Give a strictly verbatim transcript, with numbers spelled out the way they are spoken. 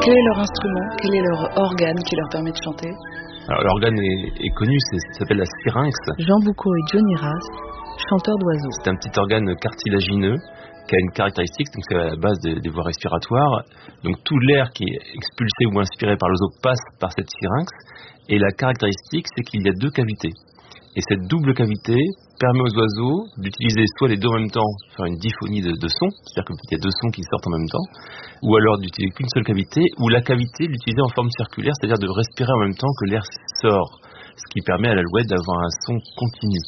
Quel est leur instrument? Quel est leur organe qui leur permet de chanter? Alors l'organe est, est connu, c'est, ça s'appelle la syrinx. Jean Boucaud et Johnny Rass, chanteurs d'oiseaux. C'est un petit organe cartilagineux qui a une caractéristique, donc c'est à la base des, des voies respiratoires. Donc tout l'air qui est expulsé ou inspiré par l'oiseau passe par cette syrinx. Et la caractéristique, c'est qu'il y a deux cavités. Et cette double cavité permet aux oiseaux d'utiliser soit les deux en même temps, faire une diphonie de, de sons, c'est-à-dire qu'il y a deux sons qui sortent en même temps, ou alors d'utiliser qu'une seule cavité, ou la cavité d'utiliser en forme circulaire, c'est-à-dire de respirer en même temps que l'air sort, ce qui permet à l'alouette d'avoir un son continu.